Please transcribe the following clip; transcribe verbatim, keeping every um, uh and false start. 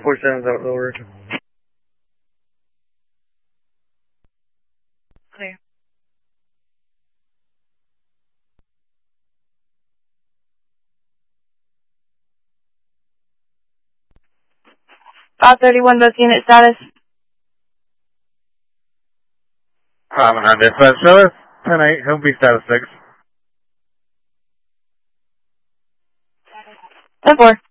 forty-seven's out over. Clear. five thirty-one, both unit status. five one nine, dispatch service, ten eight, Home B status six. ten four.